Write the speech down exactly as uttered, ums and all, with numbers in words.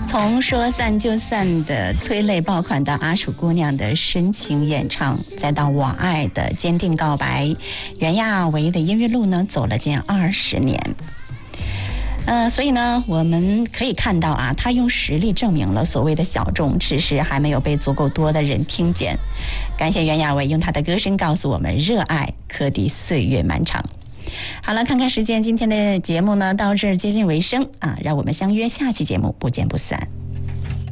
从说散就散的催泪爆款到阿楚姑娘的深情演唱，再到我爱的坚定告白，袁娅维的音乐路呢走了近二十年。呃，所以呢，我们可以看到啊，他用实力证明了所谓的小众，只是还没有被足够多的人听见。感谢袁娅维用她的歌声告诉我们，热爱可抵岁月漫长。好了，看看时间，今天的节目呢到这儿接近尾声啊，让我们相约下期节目，不见不散。